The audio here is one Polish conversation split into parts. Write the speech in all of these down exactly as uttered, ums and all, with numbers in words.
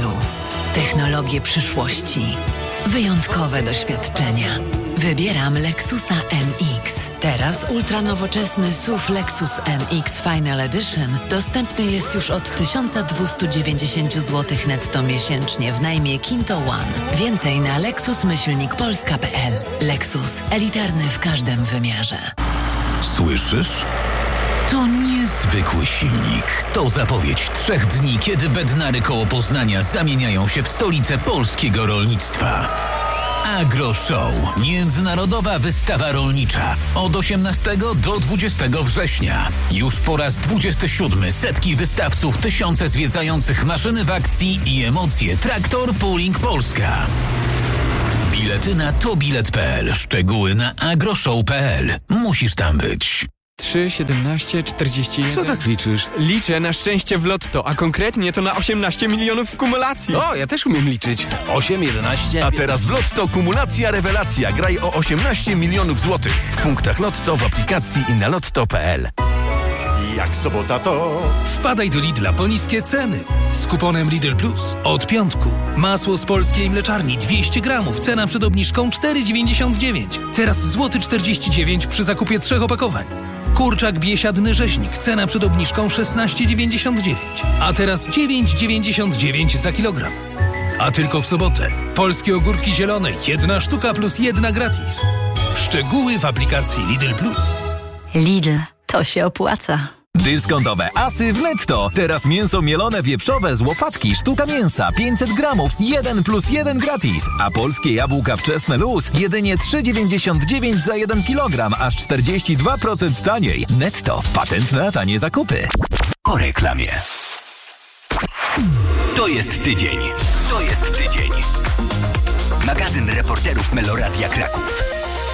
elu. Technologie przyszłości. Wyjątkowe doświadczenia. Wybieram Lexusa N X. Teraz ultranowoczesny S U V Lexus N X Final Edition dostępny jest już od tysiąc dwieście dziewięćdziesiąt złotych netto miesięcznie w najmie Kinto One. Więcej na lexus myślnik polska kropka pe el. Lexus. Elitarny w każdym wymiarze. Słyszysz? To niezwykły silnik. To zapowiedź trzech dni, kiedy Bednary koło Poznania zamieniają się w stolicę polskiego rolnictwa. AgroShow. Międzynarodowa wystawa rolnicza. Od osiemnastego do dwudziestego września. Już po raz dwudziesty siódmy setki wystawców, tysiące zwiedzających maszyny w akcji i emocje. Traktor Pooling Polska. Bilety na tobilet kropka pe el. Szczegóły na agroshow kropka pe el. Musisz tam być. trzy, siedemnaście, czterdzieści jeden. Co tak liczysz? Liczę na szczęście w lotto, a konkretnie to na osiemnaście milionów w kumulacji. O, ja też umiem liczyć. osiem, jedenaście. A teraz w Lotto kumulacja rewelacja. Graj o osiemnaście milionów złotych. W punktach Lotto, w aplikacji i na lotto kropka pe el. Jak sobota to... Wpadaj do Lidla po niskie ceny. Z kuponem Lidl Plus. Od piątku. Masło z polskiej mleczarni dwieście gramów. Cena przed obniżką cztery dziewięćdziesiąt dziewięć. Teraz złoty czterdzieści dziewięć przy zakupie trzech opakowań. Kurczak biesiadny rzeźnik. Cena przed obniżką szesnaście dziewięćdziesiąt dziewięć. A teraz dziewięć dziewięćdziesiąt dziewięć za kilogram. A tylko w sobotę. Polskie ogórki zielone. Jedna sztuka plus jedna gratis. Szczegóły w aplikacji Lidl Plus. Lidl. To się opłaca. Dyskontowe asy w Netto. Teraz mięso mielone wieprzowe z łopatki, sztuka mięsa, pięćset gramów, jeden plus jeden gratis. A polskie jabłka wczesne luz, jedynie trzy dziewięćdziesiąt dziewięć za jeden kilogram, aż czterdzieści dwa procent taniej. Netto. Patent na tanie zakupy. Po reklamie. To jest tydzień. To jest tydzień. Magazyn reporterów Meloradia Kraków.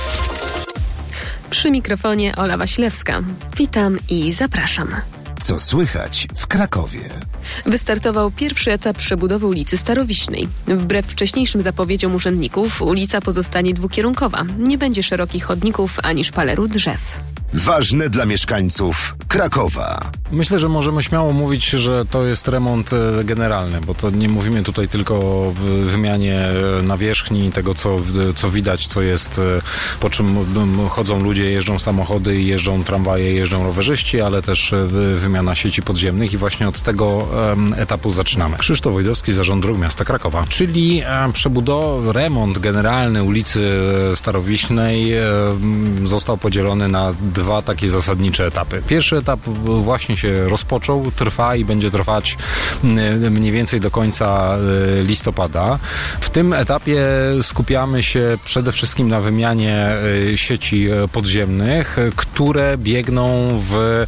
Przy mikrofonie Ola Wasilewska. Witam i zapraszam. Co słychać w Krakowie? Wystartował pierwszy etap przebudowy ulicy Starowiśnej. Wbrew wcześniejszym zapowiedziom urzędników, ulica pozostanie dwukierunkowa. Nie będzie szerokich chodników ani szpaleru drzew. Ważne dla mieszkańców Krakowa. Myślę, że możemy śmiało mówić, że to jest remont generalny, bo to nie mówimy tutaj tylko o wymianie nawierzchni, tego co, co widać, co jest, po czym chodzą ludzie, jeżdżą samochody, jeżdżą tramwaje, jeżdżą rowerzyści, ale też wymiana sieci podziemnych i właśnie od tego etapu zaczynamy. Krzysztof Wojdowski, Zarząd Dróg Miasta Krakowa, czyli przebudowa, remont generalny ulicy Starowiśnej został podzielony na dwa takie zasadnicze etapy. Pierwszy etap właśnie się rozpoczął, trwa i będzie trwać mniej więcej do końca listopada. W tym etapie skupiamy się przede wszystkim na wymianie sieci podziemnych, które biegną w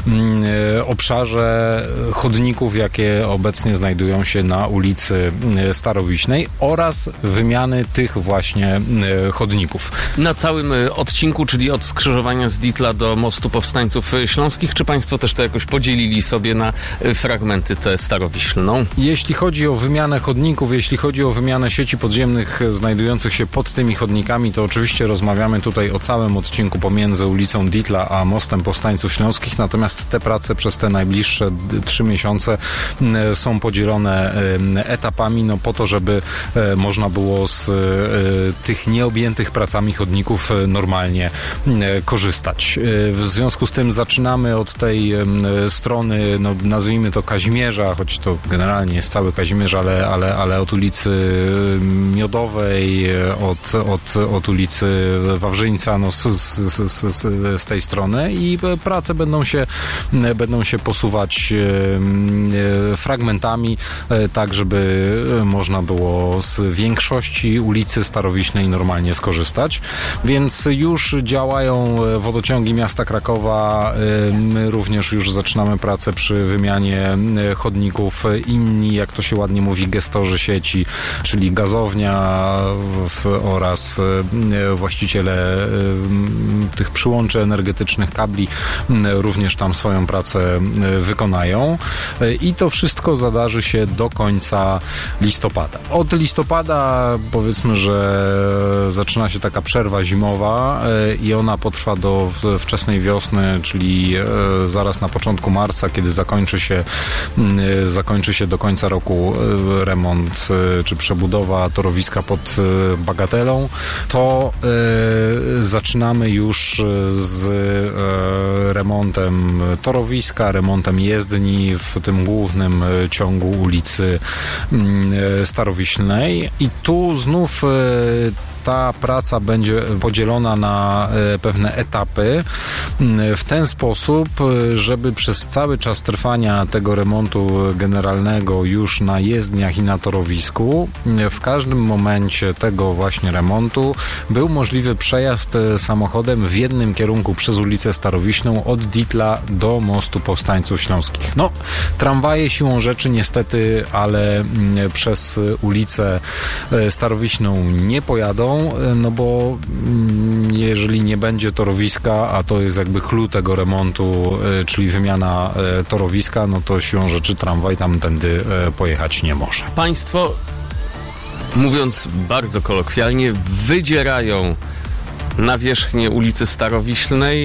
obszarze chodników, jakie obecnie znajdują się na ulicy Starowiśnej oraz wymiany tych właśnie chodników. Na całym odcinku, czyli od skrzyżowania z Ditla do Mostu Powstańców Śląskich, czy Państwo też to jakoś podzielili sobie na fragmenty tę Starowiślną? Jeśli chodzi o wymianę chodników, jeśli chodzi o wymianę sieci podziemnych znajdujących się pod tymi chodnikami, to oczywiście rozmawiamy tutaj o całym odcinku pomiędzy ulicą Ditla a Mostem Powstańców Śląskich, natomiast te prace przez te najbliższe trzy miesiące są podzielone etapami, no po to, żeby można było z tych nieobjętych pracami chodników normalnie korzystać. W związku z tym zaczynamy od tej strony, no nazwijmy to Kazimierza, choć to generalnie jest cały Kazimierz, ale, ale, ale od ulicy Miodowej, od, od, od ulicy Wawrzyńca, no z, z, z, z, z tej strony i prace będą się, będą się posuwać fragmentami, tak żeby można było z większości ulicy Starowiśnej normalnie skorzystać. Więc już działają wodociągi miasta Krakowa. My również już zaczynamy pracę przy wymianie chodników. Inni, jak to się ładnie mówi, gestorzy sieci, czyli gazownia oraz właściciele tych przyłączy energetycznych, kabli, również tam swoją pracę wykonają. I to wszystko zadarzy się do końca listopada. Od listopada powiedzmy, że zaczyna się taka przerwa zimowa i ona potrwa do wczesnej wiosny, czyli zaraz na początku początku marca, kiedy zakończy się, zakończy się do końca roku remont czy przebudowa torowiska pod Bagatelą, to zaczynamy już z remontem torowiska, remontem jezdni w tym głównym ciągu ulicy Starowiślnej i tu znów ta praca będzie podzielona na pewne etapy w ten sposób, żeby przez cały czas trwania tego remontu generalnego już na jezdniach i na torowisku w każdym momencie tego właśnie remontu był możliwy przejazd samochodem w jednym kierunku przez ulicę Starowiślną od Ditla do Mostu Powstańców Śląskich. No, tramwaje siłą rzeczy niestety, ale przez ulicę Starowiślną nie pojadą, no bo jeżeli nie będzie torowiska, a to jest jakby clue tego remontu, czyli wymiana torowiska, no to siłą rzeczy tramwaj tamtędy pojechać nie może. Państwo, mówiąc bardzo kolokwialnie, wydzierają nawierzchnię ulicy Starowiślnej